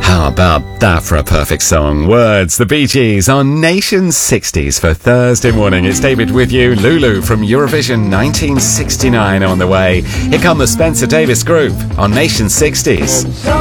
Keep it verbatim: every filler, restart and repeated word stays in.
How about that for a perfect song? Words, the Bee Gees on Nation sixties for Thursday morning. It's David with you. Lulu from Eurovision nineteen sixty-nine on the way. Here come the Spencer Davis Group on Nation sixties.